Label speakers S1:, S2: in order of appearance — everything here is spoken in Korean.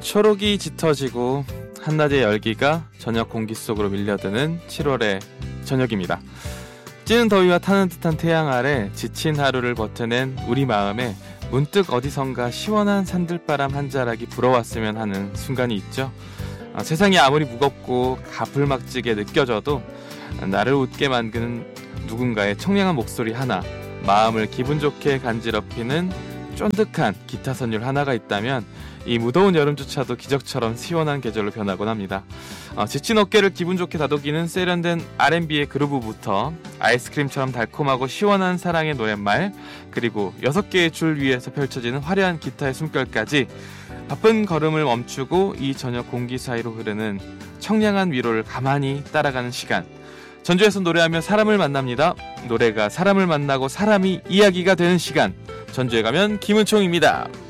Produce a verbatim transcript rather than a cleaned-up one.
S1: 초록이 짙어지고 한낮의 열기가 저녁 공기 속으로 밀려드는 칠월의 저녁입니다. 찌는 더위와 타는 듯한 태양 아래 지친 하루를 버텨낸 우리 마음에 문득 어디선가 시원한 산들바람 한 자락이 불어왔으면 하는 순간이 있죠. 아, 세상이 아무리 무겁고 가불막지게 느껴져도 나를 웃게 만드는 누군가의 청량한 목소리 하나, 마음을 기분 좋게 간지럽히는 쫀득한 기타 선율 하나가 있다면 이 무더운 여름조차도 기적처럼 시원한 계절로 변하곤 합니다. 어, 지친 어깨를 기분 좋게 다독이는 세련된 알앤비의 그루브부터 아이스크림처럼 달콤하고 시원한 사랑의 노랫말, 그리고 여섯 개의 줄 위에서 펼쳐지는 화려한 기타의 숨결까지 바쁜 걸음을 멈추고 이 저녁 공기 사이로 흐르는 청량한 위로를 가만히 따라가는 시간. 전주에서 노래하며 사람을 만납니다. 노래가 사람을 만나고 사람이 이야기가 되는 시간. 전주에 가면 김은총입니다.